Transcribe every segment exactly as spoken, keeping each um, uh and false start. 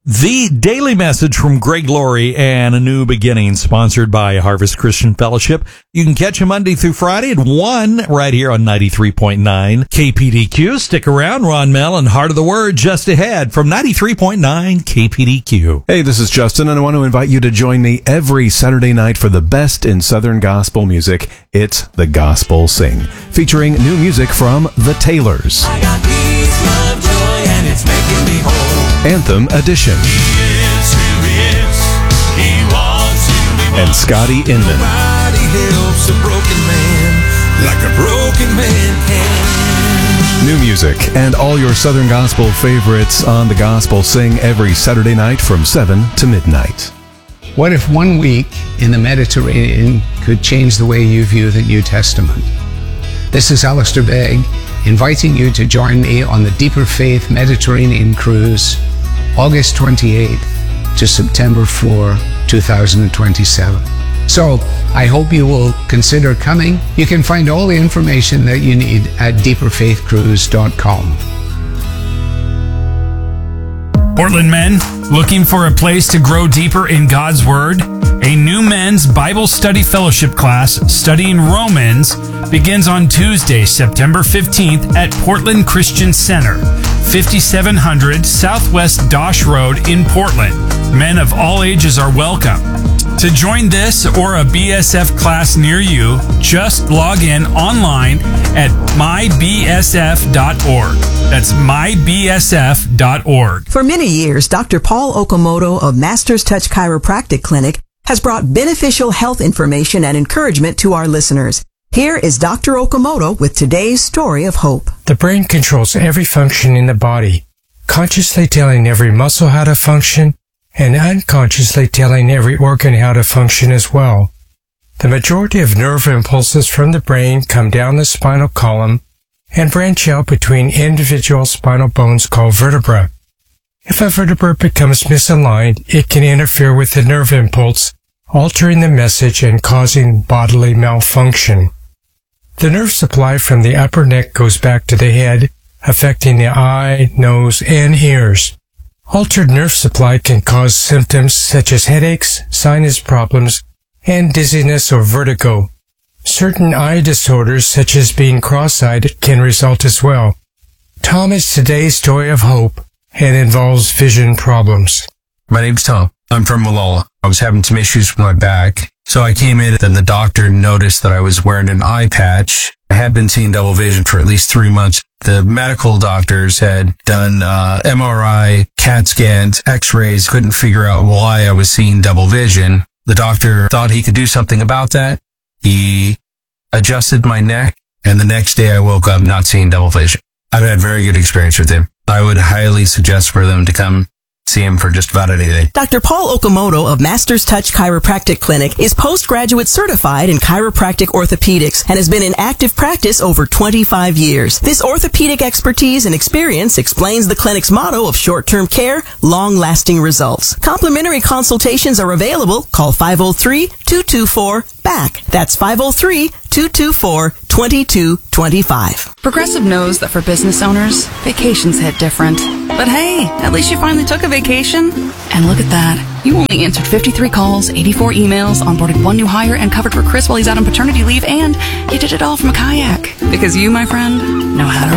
The Daily Message from Greg Laurie and A New Beginning, sponsored by Harvest Christian Fellowship. You can catch him Monday through Friday at one right here on ninety-three point nine K P D Q. Stick around, Ron Mell and Heart of the Word just ahead from ninety-three point nine K P D Q. Hey, this is Justin, and I want to invite you to join me every Saturday night for the best in Southern gospel music. It's The Gospel Sing, featuring new music from The Taylors. I got peace, love, joy, and it's making me whole. Anthem Edition. He is who he is. He wants to be more. And Scotty Inman. Nobody helps a broken man like a broken man can. New music and all your Southern gospel favorites on The Gospel Sing every Saturday night from seven to midnight. What if one week in the Mediterranean could change the way you view the New Testament? This is Alistair Begg, inviting you to join me on the Deeper Faith Mediterranean Cruise, August twenty-eighth to September fourth, two thousand twenty-seven. So, I hope you will consider coming. You can find all the information that you need at deeper faith cruise dot com. Portland men, looking for a place to grow deeper in God's Word? A new men's Bible study fellowship class studying Romans begins on Tuesday, September fifteenth at Portland Christian Center, fifty-seven hundred Southwest Dosh Road in Portland. Men of all ages are welcome. To join this or a B S F class near you, just log in online at my b s f dot org. That's my b s f dot org. For many years, Doctor Paul Okamoto of Master's Touch Chiropractic Clinic has brought beneficial health information and encouragement to our listeners. Here is Doctor Okamoto with today's story of hope. The brain controls every function in the body, consciously telling every muscle how to function and unconsciously telling every organ how to function as well. The majority of nerve impulses from the brain come down the spinal column and branch out between individual spinal bones called vertebrae. If a vertebra becomes misaligned, it can interfere with the nerve impulse, altering the message and causing bodily malfunction. The nerve supply from the upper neck goes back to the head, affecting the eye, nose, and ears. Altered nerve supply can cause symptoms such as headaches, sinus problems, and dizziness or vertigo. Certain eye disorders, such as being cross-eyed, can result as well. Tom is today's story of hope and involves vision problems. My name's Tom. I'm from Malala. I was having some issues with my back, so I came in and the doctor noticed that I was wearing an eye patch. I had been seeing double vision for at least three months. The medical doctors had done uh, M R I, CAT scans, x-rays, couldn't figure out why I was seeing double vision. The doctor thought he could do something about that. He adjusted my neck, and the next day I woke up not seeing double vision. I've had very good experience with him. I would highly suggest for them to come see him for just about anything. Doctor Paul Okamoto of Master's Touch Chiropractic Clinic is postgraduate certified in chiropractic orthopedics and has been in active practice over twenty-five years. This orthopedic expertise and experience explains the clinic's motto of short-term care, long-lasting results. Complimentary consultations are available. Call five oh three, two two four, B A C K. That's five oh three, two two four, two two two five. Progressive knows that for business owners, vacations hit different. But hey, at least you finally took a vacation. And look at that. You only answered fifty-three calls, eighty-four emails, onboarded one new hire, and covered for Chris while he's out on paternity leave, and you did it all from a kayak. Because you, my friend, know how to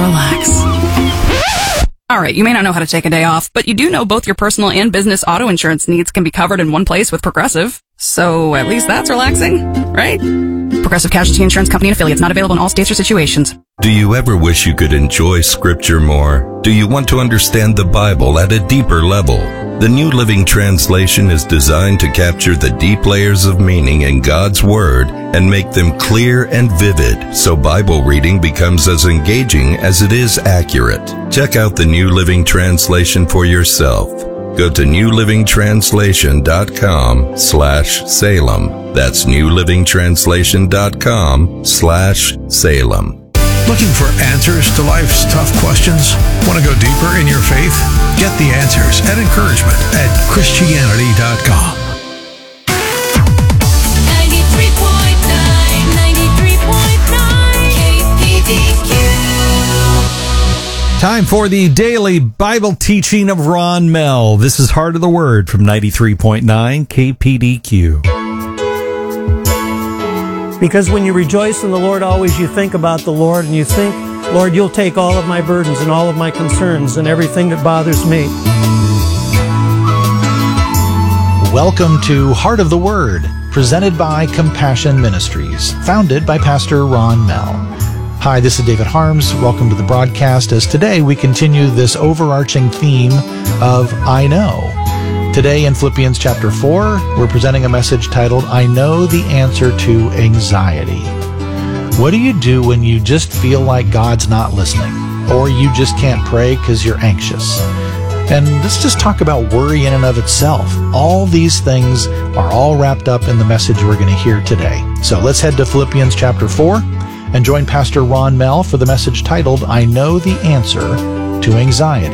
relax. Alright, you may not know how to take a day off, but you do know both your personal and business auto insurance needs can be covered in one place with Progressive. So at least that's relaxing, right? Progressive Casualty Insurance Company and affiliates, not available in all states or situations. Do you ever wish you could enjoy Scripture more? Do you want to understand the Bible at a deeper level? The New Living Translation is designed to capture the deep layers of meaning in God's Word and make them clear and vivid, so Bible reading becomes as engaging as it is accurate. Check out the New Living Translation for yourself. Go to new living translation dot com slash Salem. That's new living translation dot com slash Salem. Looking for answers to life's tough questions? Want to go deeper in your faith? Get the answers and encouragement at Christianity dot com. ninety-three point nine, ninety-three point nine K P D Q. Time for the daily Bible teaching of Ron Mell. This is Heart of the Word from ninety-three point nine K P D Q. Because when you rejoice in the Lord, always you think about the Lord and you think, Lord, you'll take all of my burdens and all of my concerns and everything that bothers me. Welcome to Heart of the Word, presented by Compassion Ministries, founded by Pastor Ron Mell. Hi, this is David Harms. Welcome to the broadcast as today we continue this overarching theme of I Know. Today in Philippians chapter four, we're presenting a message titled, I Know the Answer to Anxiety. What do you do when you just feel like God's not listening, or you just can't pray because you're anxious? And let's just talk about worry in and of itself. All these things are all wrapped up in the message we're going to hear today. So let's head to Philippians chapter four and join Pastor Ron Mell for the message titled, I Know the Answer to Anxiety.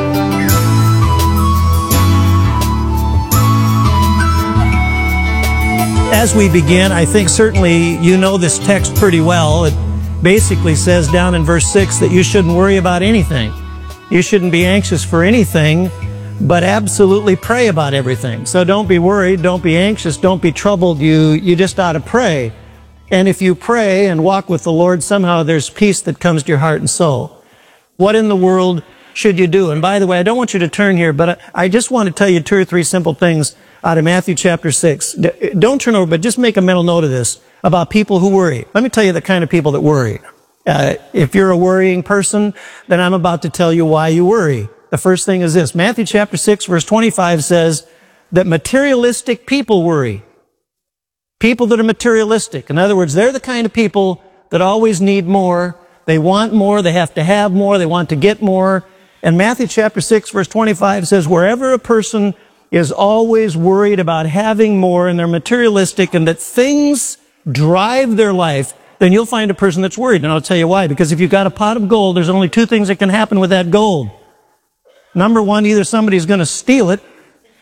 As we begin, I think certainly you know this text pretty well. It basically says down in verse six that you shouldn't worry about anything. You shouldn't be anxious for anything, but absolutely pray about everything. So don't be worried, don't be anxious, don't be troubled. You, you just ought to pray. And if you pray and walk with the Lord, somehow there's peace that comes to your heart and soul. What in the world should you do? And by the way, I don't want you to turn here, but I just want to tell you two or three simple things out of Matthew chapter six. Don't turn over, but just make a mental note of this about people who worry. Let me tell you the kind of people that worry. Uh, if you're a worrying person, then I'm about to tell you why you worry. The first thing is this. Matthew chapter six, verse twenty-five says that materialistic people worry. People that are materialistic. In other words, they're the kind of people that always need more. They want more. They have to have more. They want to get more. And Matthew chapter six, verse twenty-five says, wherever a person is always worried about having more and they're materialistic and that things drive their life, then you'll find a person that's worried. And I'll tell you why. Because if you've got a pot of gold, there's only two things that can happen with that gold. Number one, either somebody's going to steal it,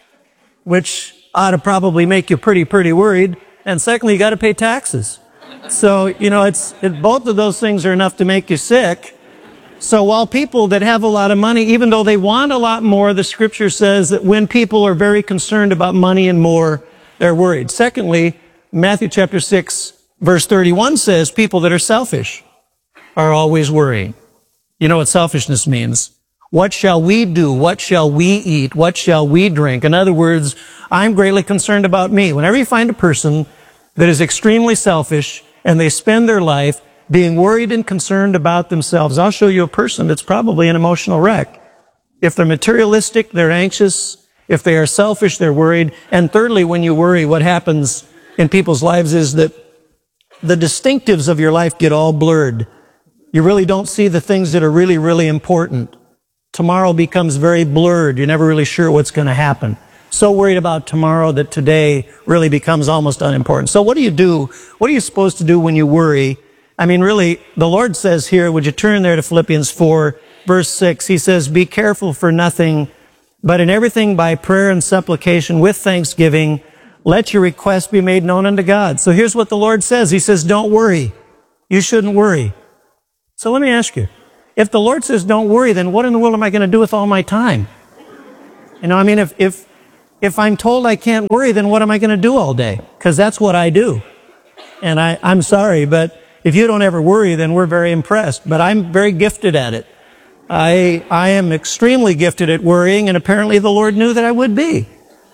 which ought to probably make you pretty, pretty worried. And secondly, you got to pay taxes. So, you know, it's it, both of those things are enough to make you sick. So while people that have a lot of money, even though they want a lot more, the scripture says that when people are very concerned about money and more, they're worried. Secondly, Matthew chapter six, verse thirty-one says people that are selfish are always worrying. You know what selfishness means? What shall we do? What shall we eat? What shall we drink? In other words, I'm greatly concerned about me. Whenever you find a person that is extremely selfish and they spend their life being worried and concerned about themselves, I'll show you a person that's probably an emotional wreck. If they're materialistic, they're anxious. If they are selfish, they're worried. And thirdly, when you worry, what happens in people's lives is that the distinctives of your life get all blurred. You really don't see the things that are really, really important. Tomorrow becomes very blurred. You're never really sure what's going to happen. So worried about tomorrow that today really becomes almost unimportant. So what do you do? What are you supposed to do when you worry? I mean, really, the Lord says here, would you turn there to Philippians four, verse six? He says, be careful for nothing, but in everything by prayer and supplication with thanksgiving, let your requests be made known unto God. So here's what the Lord says. He says, don't worry. You shouldn't worry. So let me ask you, if the Lord says don't worry, then what in the world am I going to do with all my time? You know, I mean, if, if, if I'm told I can't worry, then what am I going to do all day? Because that's what I do. And I, I'm sorry, but if you don't ever worry, then we're very impressed. But I'm very gifted at it. I, I am extremely gifted at worrying, and apparently the Lord knew that I would be.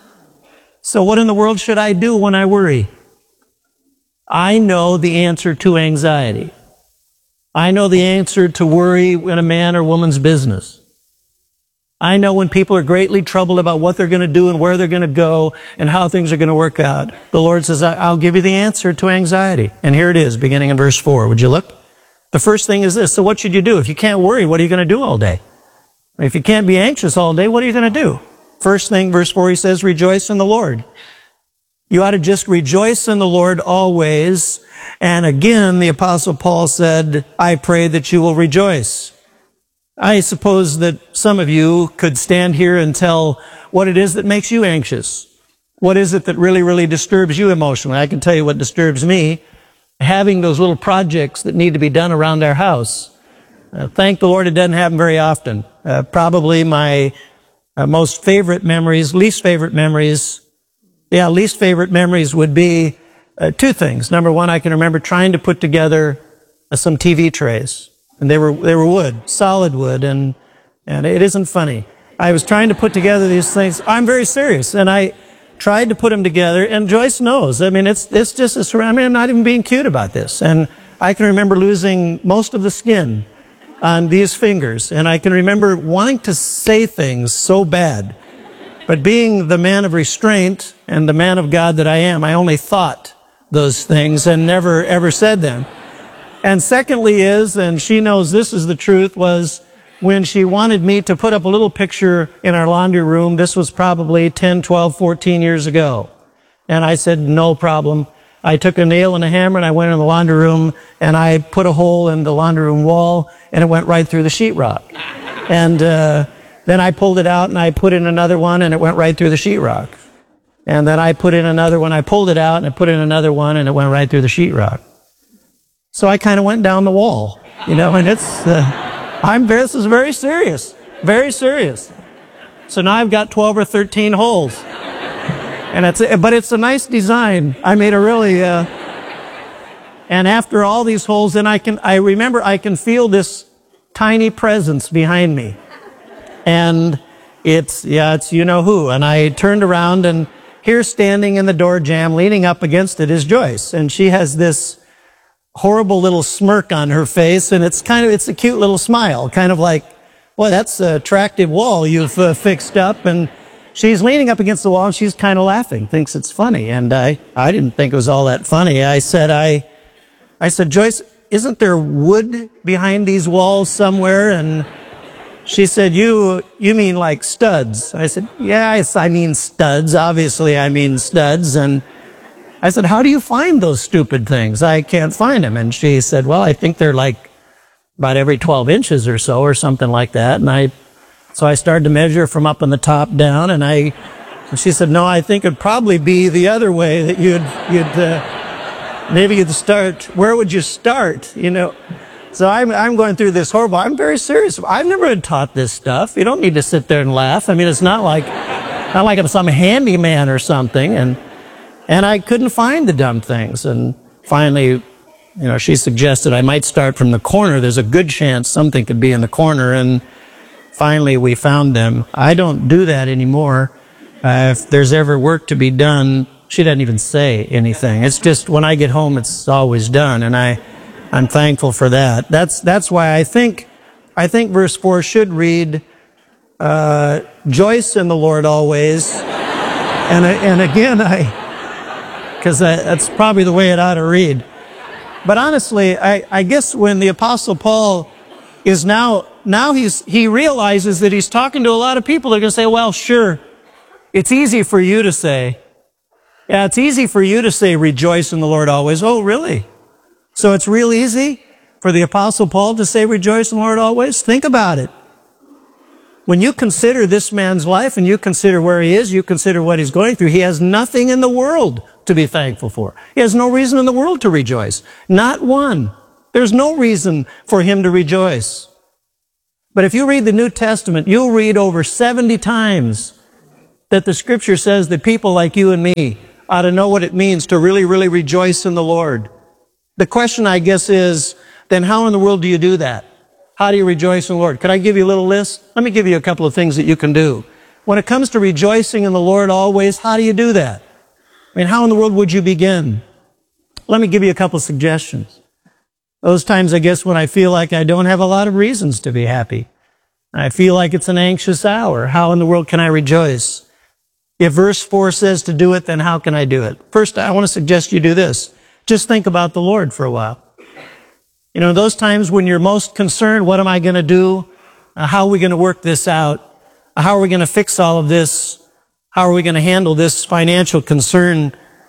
So what in the world should I do when I worry? I know the answer to anxiety. I know the answer to worry in a man or woman's business. I know when people are greatly troubled about what they're going to do and where they're going to go and how things are going to work out. The Lord says, I'll give you the answer to anxiety. And here it is, beginning in verse four. Would you look? The first thing is this. So what should you do? If you can't worry, what are you going to do all day? If you can't be anxious all day, what are you going to do? First thing, verse four, he says, rejoice in the Lord. You ought to just rejoice in the Lord always. And again, the Apostle Paul said, I pray that you will rejoice. I suppose that some of you could stand here and tell what it is that makes you anxious. What is it that really, really disturbs you emotionally? I can tell you what disturbs me. Having those little projects that need to be done around our house. Uh, thank the Lord it doesn't happen very often. Uh, probably my uh, most favorite memories, least favorite memories, yeah, least favorite memories would be uh, two things. Number one, I can remember trying to put together uh, some T V trays. And they were, they were wood, solid wood, and, and it isn't funny. I was trying to put together these things. I'm very serious, and I tried to put them together, and Joyce knows. I mean, it's, it's just a, I mean, I'm not even being cute about this. And I can remember losing most of the skin on these fingers, and I can remember wanting to say things so bad. But being the man of restraint and the man of God that I am, I only thought those things and never, ever said them. And secondly is, and she knows this is the truth, was when she wanted me to put up a little picture in our laundry room. This was probably ten, twelve, fourteen years ago. And I said, no problem. I took a nail and a hammer and I went in the laundry room and I put a hole in the laundry room wall and it went right through the sheetrock. And uh, then I pulled it out and I put in another one and it went right through the sheetrock. And then I put in another one, I pulled it out and I put in another one and it went right through the sheetrock. So I kind of went down the wall, you know, and it's, uh, I'm, this is very serious, very serious. So now I've got twelve or thirteen holes. And it's, but it's a nice design. I made a really, uh, and after all these holes, then I can, I remember I can feel this tiny presence behind me. And it's, yeah, it's you know who. And I turned around and here standing in the door jamb, leaning up against it is Joyce. And she has this horrible little smirk on her face, and it's kind of, it's a cute little smile, kind of like, boy, that's an attractive wall you've uh, fixed up. And she's leaning up against the wall, and she's kind of laughing, thinks it's funny. And I, I didn't think it was all that funny. I said, I, I said, Joyce, isn't there wood behind these walls somewhere? And she said, you, you mean like studs? I said, yes, I mean studs. Obviously, I mean studs. And I said, how do you find those stupid things? I can't find them. And she said, well, I think they're like about every twelve inches or so or something like that. And I, so I started to measure from up on the top down. And I, and she said, no, I think it'd probably be the other way that you'd, you'd, uh, maybe you'd start. Where would you start? You know? So I'm, I'm going through this horrible, I'm very serious. I've never been taught this stuff. You don't need to sit there and laugh. I mean, it's not like, not like I'm some handyman or something. And, And I couldn't find the dumb things. And finally, you know, she suggested I might start from the corner. There's a good chance something could be in the corner. And finally, we found them. I don't do that anymore. Uh, if there's ever work to be done, she doesn't even say anything. It's just when I get home, it's always done. And I, I'm thankful for that. That's, that's why I think, I think verse four should read, uh, Joyce in the Lord always. And, and again, I, because that's probably the way it ought to read. But honestly, I, I guess when the Apostle Paul is now, now he's, he realizes that he's talking to a lot of people. They're going to say, well, sure, it's easy for you to say. Yeah, it's easy for you to say, rejoice in the Lord always. Oh, really? So it's real easy for the Apostle Paul to say, rejoice in the Lord always? Think about it. When you consider this man's life and you consider where he is, you consider what he's going through, he has nothing in the world to be thankful for. He has no reason in the world to rejoice. Not one. There's no reason for him to rejoice. But if you read the New Testament, you'll read over seventy times that the Scripture says that people like you and me ought to know what it means to really, really rejoice in the Lord. The question, I guess, is, then how in the world do you do that? How do you rejoice in the Lord? Could I give you a little list? Let me give you a couple of things that you can do. When it comes to rejoicing in the Lord always, how do you do that? I mean, how in the world would you begin? Let me give you a couple of suggestions. Those times, I guess, when I feel like I don't have a lot of reasons to be happy. I feel like it's an anxious hour. How in the world can I rejoice? If verse four says to do it, then how can I do it? First, I want to suggest you do this. Just think about the Lord for a while. You know, those times when you're most concerned, what am I going to do? Uh, how are we going to work this out? Uh, how are we going to fix all of this? How are we going to handle this financial concern?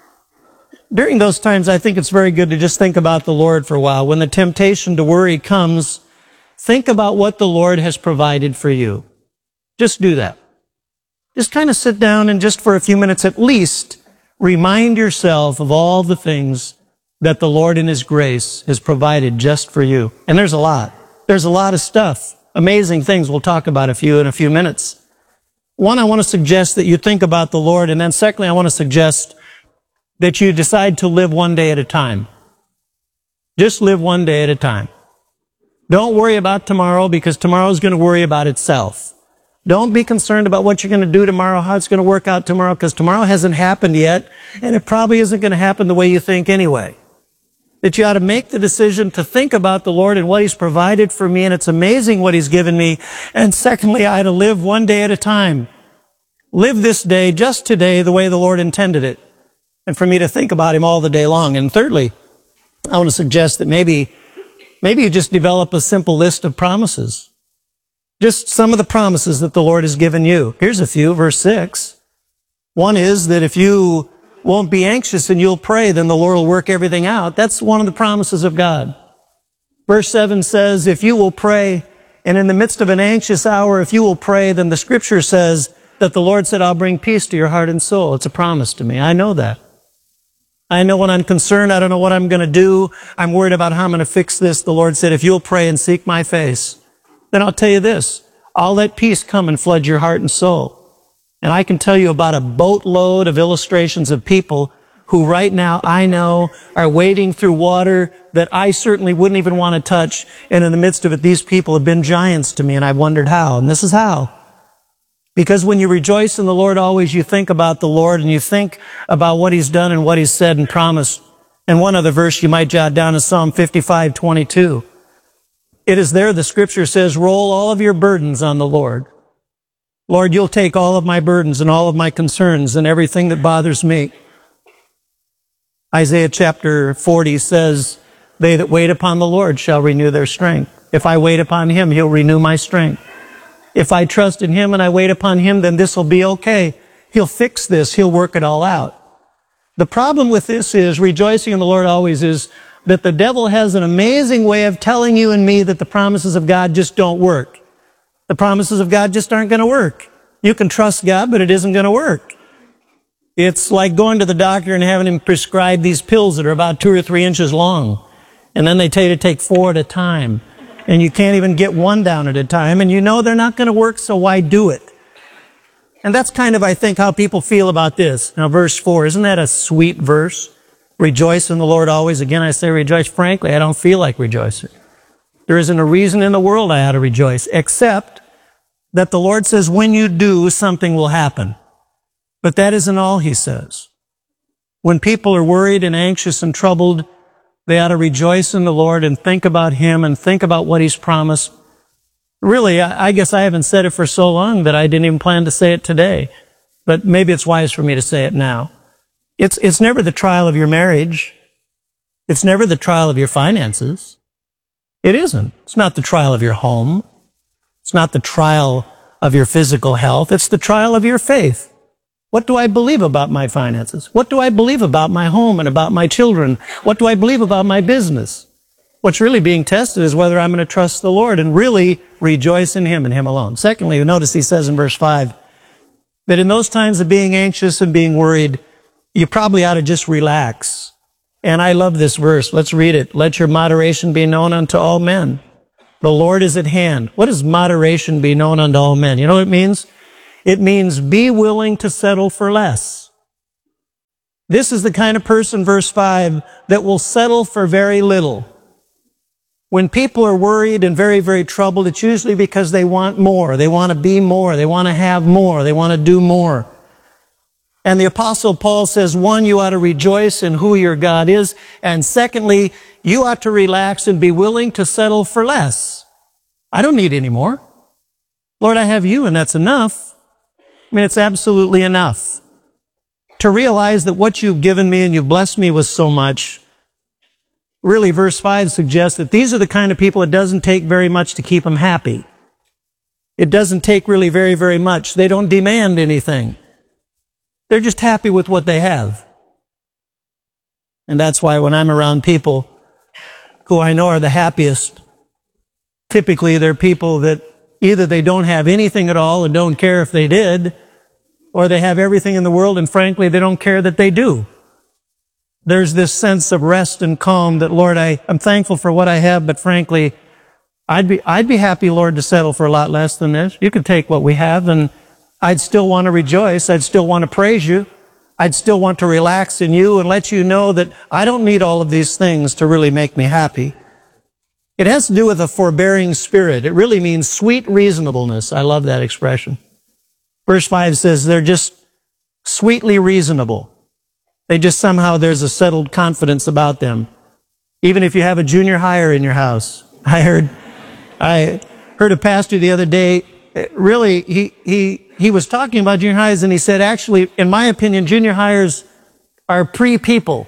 During those times, I think it's very good to just think about the Lord for a while. When the temptation to worry comes, think about what the Lord has provided for you. Just do that. Just kind of sit down and just for a few minutes at least remind yourself of all the things that the Lord in His grace has provided just for you. And there's a lot. There's a lot of stuff, amazing things we'll talk about a few in a few minutes. One, I want to suggest that you think about the Lord, and then secondly, I want to suggest that you decide to live one day at a time. Just live one day at a time. Don't worry about tomorrow, because tomorrow is going to worry about itself. Don't be concerned about what you're going to do tomorrow, how it's going to work out tomorrow, because tomorrow hasn't happened yet, and it probably isn't going to happen the way you think anyway. That you ought to make the decision to think about the Lord and what He's provided for me, and it's amazing what He's given me. And secondly, I ought to live one day at a time. Live this day, just today, the way the Lord intended it, and for me to think about Him all the day long. And thirdly, I want to suggest that maybe, maybe you just develop a simple list of promises. Just some of the promises that the Lord has given you. Here's a few, verse six. One is that if you won't be anxious and you'll pray, then the Lord will work everything out. That's one of the promises of God. Verse seven says, if you will pray, and in the midst of an anxious hour, if you will pray, then the Scripture says that the Lord said, I'll bring peace to your heart and soul. It's a promise to me. I know that. I know when I'm concerned, I don't know what I'm going to do. I'm worried about how I'm going to fix this. The Lord said, if you'll pray and seek my face, then I'll tell you this, I'll let peace come and flood your heart and soul. And I can tell you about a boatload of illustrations of people who right now I know are wading through water that I certainly wouldn't even want to touch. And in the midst of it, these people have been giants to me, and I've wondered how. And this is how. Because when you rejoice in the Lord always, you think about the Lord and you think about what He's done and what He's said and promised. And one other verse you might jot down is Psalm fifty-five twenty-two. It is there the Scripture says, roll all of your burdens on the Lord. Lord, you'll take all of my burdens and all of my concerns and everything that bothers me. Isaiah chapter forty says, they that wait upon the Lord shall renew their strength. If I wait upon Him, He'll renew my strength. If I trust in Him and I wait upon Him, then this will be okay. He'll fix this. He'll work it all out. The problem with this is, rejoicing in the Lord always, is that the devil has an amazing way of telling you and me that the promises of God just don't work. The promises of God just aren't going to work. You can trust God, but it isn't going to work. It's like going to the doctor and having him prescribe these pills that are about two or three inches long. And then they tell you to take four at a time. And you can't even get one down at a time. And you know they're not going to work, so why do it? And that's kind of, I think, how people feel about this. Now, verse four, isn't that a sweet verse? Rejoice in the Lord always. Again, I say rejoice. Frankly, I don't feel like rejoicing. There isn't a reason in the world I ought to rejoice, except that the Lord says when you do, something will happen. But that isn't all He says. When people are worried and anxious and troubled, they ought to rejoice in the Lord and think about Him and think about what He's promised. Really, I guess I haven't said it for so long that I didn't even plan to say it today. But maybe it's wise for me to say it now. It's, it's never the trial of your marriage. It's never the trial of your finances. It isn't. It's not the trial of your home. It's not the trial of your physical health. It's the trial of your faith. What do I believe about my finances? What do I believe about my home and about my children? What do I believe about my business? What's really being tested is whether I'm going to trust the Lord and really rejoice in Him and Him alone. Secondly, notice He says in verse five that in those times of being anxious and being worried, you probably ought to just relax. And I love this verse. Let's read it. Let your moderation be known unto all men. The Lord is at hand. What does moderation be known unto all men? You know what it means? It means be willing to settle for less. This is the kind of person, verse five, that will settle for very little. When people are worried and very, very troubled, it's usually because they want more. They want to be more. They want to have more. They want to do more. And the Apostle Paul says, one, you ought to rejoice in who your God is. And secondly, you ought to relax and be willing to settle for less. I don't need any more. Lord, I have you, and that's enough. I mean, it's absolutely enough. To realize that what you've given me and you've blessed me with so much, really, verse five suggests that these are the kind of people it doesn't take very much to keep them happy. It doesn't take really very, very much. They don't demand anything. They're just happy with what they have. And that's why when I'm around people who I know are the happiest, typically they're people that either they don't have anything at all and don't care if they did, or they have everything in the world and frankly they don't care that they do. There's this sense of rest and calm that, Lord, I, I'm thankful for what I have, but frankly, I'd be, I'd be happy, Lord, to settle for a lot less than this. You could take what we have, and I'd still want to rejoice. I'd still want to praise you. I'd still want to relax in you and let you know that I don't need all of these things to really make me happy. It has to do with a forbearing spirit. It really means sweet reasonableness. I love that expression. Verse five says they're just sweetly reasonable. They just somehow, there's a settled confidence about them. Even if you have a junior hire in your house. I heard, I heard a pastor the other day, really, he, he, he was talking about junior hires, and he said, actually, in my opinion, junior hires are pre-people.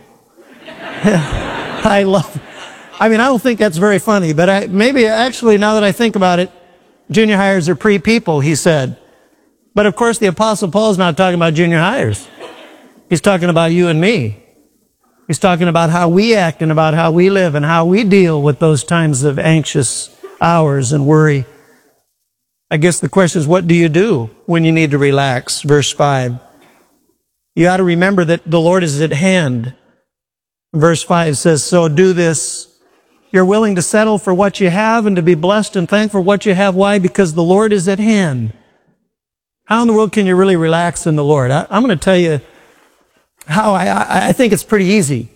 I love, I mean, I don't think that's very funny, but I, maybe actually, now that I think about it, junior hires are pre-people, he said. But of course, the Apostle Paul's not talking about junior hires. He's talking about you and me. He's talking about how we act and about how we live and how we deal with those times of anxious hours and worry. I guess the question is, what do you do when you need to relax? Verse five. You ought to remember that the Lord is at hand. Verse five says, so do this. You're willing to settle for what you have and to be blessed and thankful for what you have. Why? Because the Lord is at hand. How in the world can you really relax in the Lord? I, I'm going to tell you how I, I, I think it's pretty easy.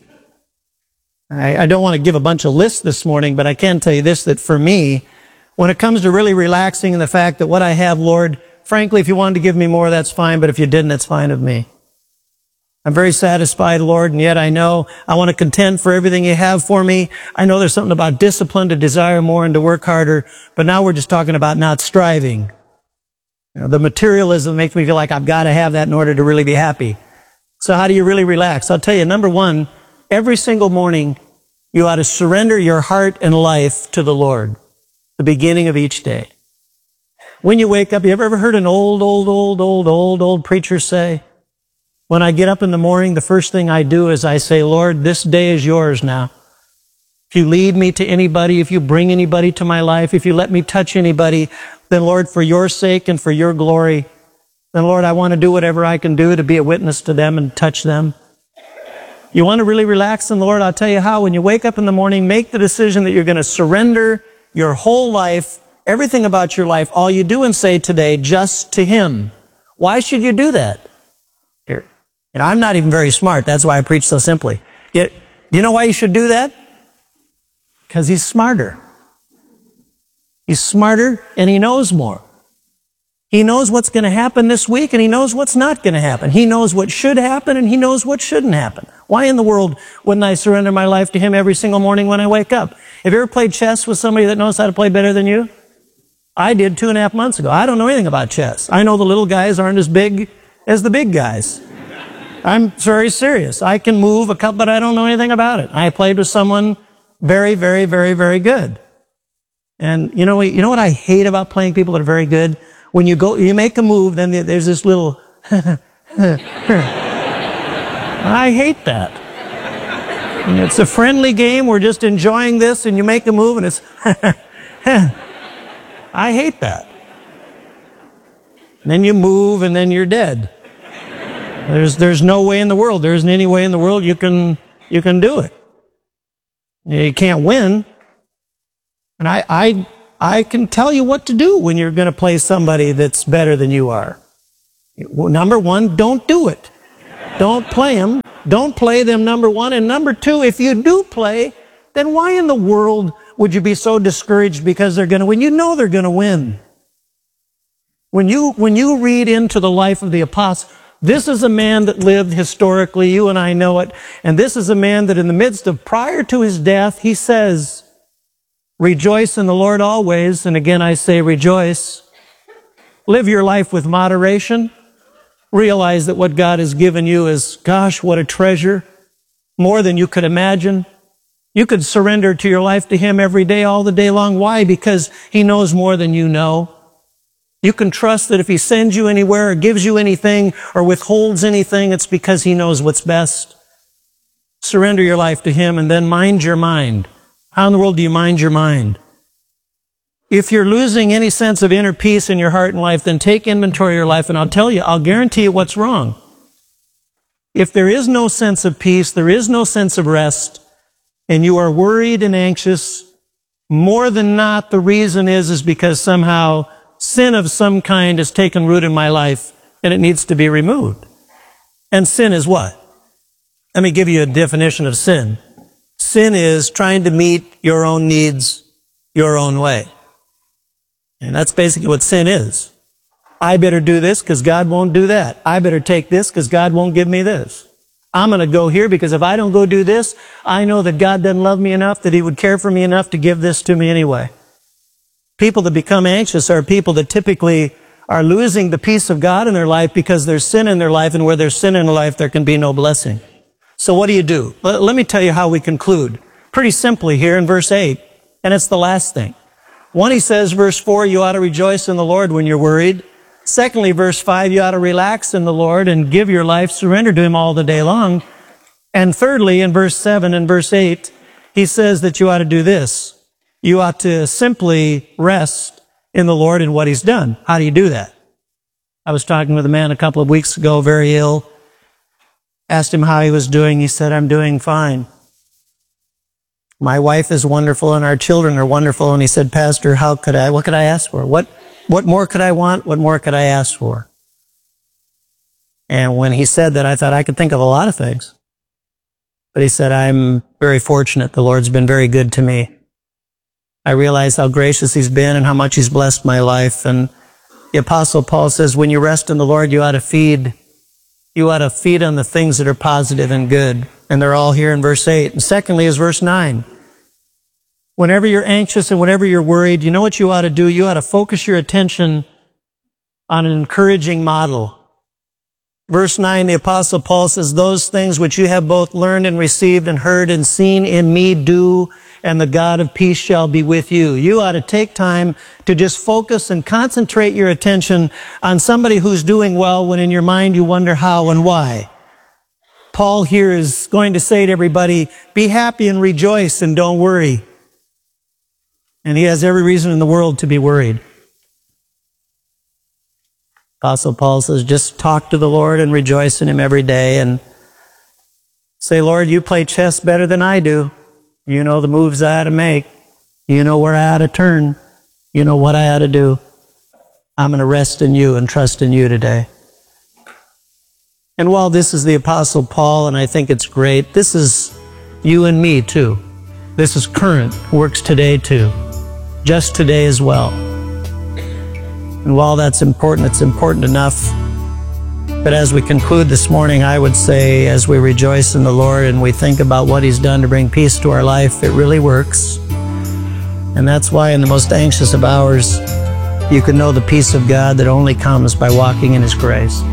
I, I don't want to give a bunch of lists this morning, but I can tell you this, that for me, when it comes to really relaxing in the fact that what I have, Lord, frankly, if you wanted to give me more, that's fine, but if you didn't, that's fine with me. I'm very satisfied, Lord, and yet I know I want to contend for everything you have for me. I know there's something about discipline to desire more and to work harder, but now we're just talking about not striving. You know, the materialism makes me feel like I've got to have that in order to really be happy. So how do you really relax? I'll tell you, number one, every single morning, you ought to surrender your heart and life to the Lord, the beginning of each day. When you wake up, you ever, ever heard an old, old, old, old, old, old preacher say, when I get up in the morning, the first thing I do is I say, Lord, this day is yours now. If you lead me to anybody, if you bring anybody to my life, if you let me touch anybody, then Lord, for your sake and for your glory, then Lord, I want to do whatever I can do to be a witness to them and touch them. You want to really relax in the Lord? I'll tell you how. When you wake up in the morning, make the decision that you're going to surrender your whole life, everything about your life, all you do and say today, just to Him. Why should you do that? Here. And I'm not even very smart. That's why I preach so simply. Yet, you know why you should do that? Because He's smarter. He's smarter and He knows more. He knows what's going to happen this week, and He knows what's not going to happen. He knows what should happen, and He knows what shouldn't happen. Why in the world wouldn't I surrender my life to Him every single morning when I wake up? Have you ever played chess with somebody that knows how to play better than you? I did two and a half months ago. I don't know anything about chess. I know the little guys aren't as big as the big guys. I'm very serious. I can move a couple, but I don't know anything about it. I played with someone very, very, very, very good. And you know, you know what I hate about playing people that are very good? When you go, you make a move, then there's this little, I hate that. And it's a friendly game, we're just enjoying this, and you make a move, and it's, I hate that. And then you move, and then you're dead. There's, there's no way in the world, there isn't any way in the world you can, you can do it. You can't win. And I, I, I can tell you what to do when you're going to play somebody that's better than you are. Number one, don't do it. Don't play them. Don't play them, number one. And number two, if you do play, then why in the world would you be so discouraged because they're going to win? You know they're going to win. When you, when you read into the life of the apostle, this is a man that lived historically, you and I know it, and this is a man that in the midst of, prior to his death, he says, rejoice in the Lord always, and again I say rejoice. Live your life with moderation. Realize that what God has given you is, gosh, what a treasure, more than you could imagine. You could surrender to your life to Him every day, all the day long. Why? Because He knows more than you know. You can trust that if He sends you anywhere or gives you anything or withholds anything, it's because He knows what's best. Surrender your life to Him and then mind your mind. How in the world do you mind your mind? If you're losing any sense of inner peace in your heart and life, then take inventory of your life, and I'll tell you, I'll guarantee you what's wrong. If there is no sense of peace, there is no sense of rest, and you are worried and anxious, more than not, the reason is, is because somehow sin of some kind has taken root in my life and it needs to be removed. And sin is what? Let me give you a definition of sin. Sin is trying to meet your own needs your own way. And that's basically what sin is. I better do this because God won't do that. I better take this because God won't give me this. I'm going to go here because if I don't go do this, I know that God doesn't love me enough, that He would care for me enough to give this to me anyway. People that become anxious are people that typically are losing the peace of God in their life because there's sin in their life, and where there's sin in their life, there can be no blessing. So what do you do? Let me tell you how we conclude. Pretty simply here in verse eight, and it's the last thing. One, he says, verse four, you ought to rejoice in the Lord when you're worried. Secondly, verse five, you ought to relax in the Lord and give your life, surrender to Him all the day long. And thirdly, in verse seven and verse eight, he says that you ought to do this. You ought to simply rest in the Lord and what He's done. How do you do that? I was talking with a man a couple of weeks ago, very ill. Asked him how he was doing. He said, I'm doing fine. My wife is wonderful and our children are wonderful. And he said, Pastor, how could I, what could I ask for? What, what more could I want? What more could I ask for? And when he said that, I thought I could think of a lot of things. But he said, I'm very fortunate. The Lord's been very good to me. I realize how gracious He's been and how much He's blessed my life. And the Apostle Paul says, when you rest in the Lord, you ought to feed You ought to feed on the things that are positive and good. And they're all here in verse eight. And secondly is verse nine. Whenever you're anxious and whenever you're worried, you know what you ought to do? You ought to focus your attention on an encouraging model. Verse nine, the Apostle Paul says, those things which you have both learned and received and heard and seen in me do, and the God of peace shall be with you. You ought to take time to just focus and concentrate your attention on somebody who's doing well when in your mind you wonder how and why. Paul here is going to say to everybody, be happy and rejoice and don't worry. And he has every reason in the world to be worried. Apostle Paul says, just talk to the Lord and rejoice in Him every day and say, Lord, you play chess better than I do. You know the moves I ought to make. You know where I ought to turn. You know what I ought to do. I'm going to rest in You and trust in You today. And while this is the Apostle Paul, and I think it's great, this is you and me too. This is current, works today too. Just today as well. And while that's important, it's important enough. But as we conclude this morning, I would say, as we rejoice in the Lord and we think about what He's done to bring peace to our life, it really works. And that's why in the most anxious of hours, you can know the peace of God that only comes by walking in His grace.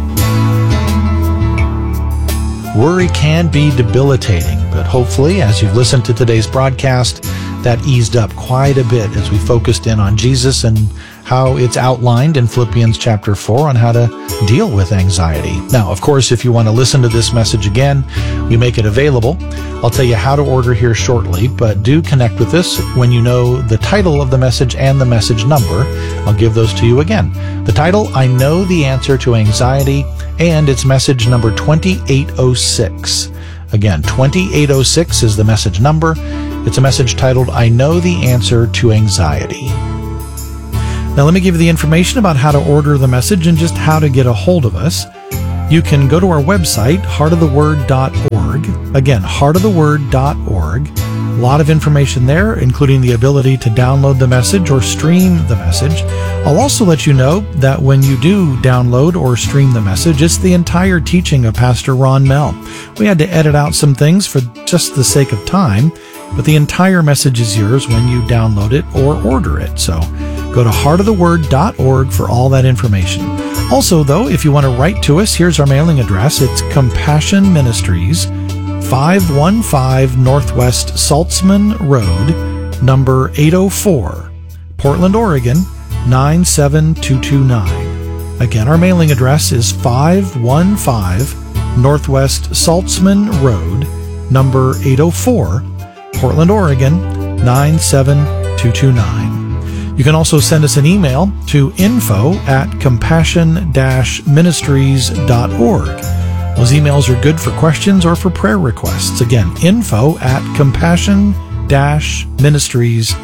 Worry can be debilitating, but hopefully, as you've listened to today's broadcast, that eased up quite a bit as we focused in on Jesus and how it's outlined in Philippians chapter four on how to deal with anxiety. Now, of course, if you want to listen to this message again, we make it available. I'll tell you how to order here shortly, but do connect with us when you know the title of the message and the message number. I'll give those to you again. The title, I Know the Answer to Anxiety, and it's message number twenty-eight oh six. Again, twenty-eight oh six is the message number. It's a message titled, I Know the Answer to Anxiety. Now let me give you the information about how to order the message and just how to get a hold of us. You can go to our website, heart of the word dot org. Again, heart of the word dot org. A lot of information there, including the ability to download the message or stream the message. I'll also let you know that when you do download or stream the message, it's the entire teaching of Pastor Ron Mell. We had to edit out some things for just the sake of time, but the entire message is yours when you download it or order it. So go to heart of the word dot org for all that information. Also, though, if you want to write to us, here's our mailing address. It's Compassion Ministries, five fifteen Northwest Saltzman Road, number eight oh four, Portland, Oregon, nine seven two two nine. Again, our mailing address is five fifteen Northwest Saltzman Road, number eight oh four, Portland, Oregon, nine seven two two nine. You can also send us an email to info at compassion dash ministries dot org. Those emails are good for questions or for prayer requests. Again, info at compassion dash ministries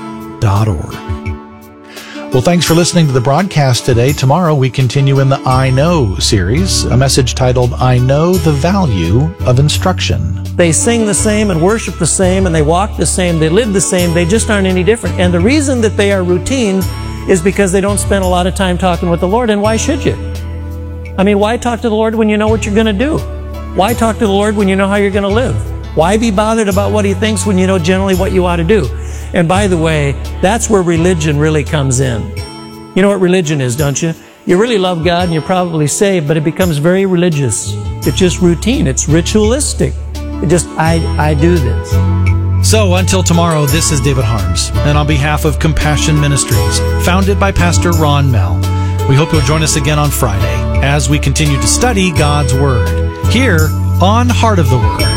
dot org. Well, thanks for listening to the broadcast today. Tomorrow we continue in the I Know series, a message titled, I Know the Value of Instruction. They sing the same and worship the same and they walk the same, they live the same, they just aren't any different. And the reason that they are routine is because they don't spend a lot of time talking with the Lord, and why should you? I mean, why talk to the Lord when you know what you're going to do? Why talk to the Lord when you know how you're going to live? Why be bothered about what He thinks when you know generally what you ought to do? And by the way, that's where religion really comes in. You know what religion is, don't you? You really love God and you're probably saved, but it becomes very religious. It's just routine. It's ritualistic. It just, I, I do this. So until tomorrow, this is David Harms, and on behalf of Compassion Ministries, founded by Pastor Ron Mell, we hope you'll join us again on Friday as we continue to study God's Word here on Heart of the Word.